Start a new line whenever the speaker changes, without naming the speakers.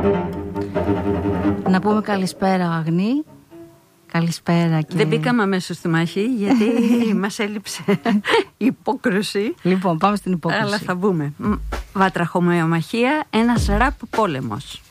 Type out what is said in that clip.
Να πούμε καλησπέρα, Αγνή. Καλησπέρα. Και...
Δεν μπήκαμε αμέσως στη μάχη, γιατί μας έλειψε η υπόκρουση.
Λοιπόν, πάμε στην υπόκρουση.
Αλλά θα μπούμε. Βατραχομοιομαχία, ένας ραπ πόλεμος.